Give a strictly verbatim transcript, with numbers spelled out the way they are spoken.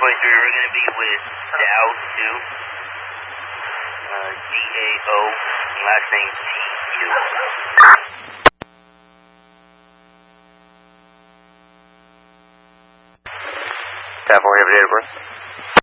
twenty-three, we're going to be with Dao two. Uh, D A O, last name T U. ten four, you have a date of birth?